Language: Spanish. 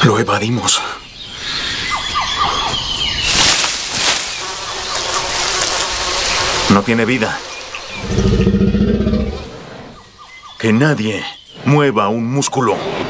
Lo evadimos. No tiene vida. Que nadie mueva un músculo.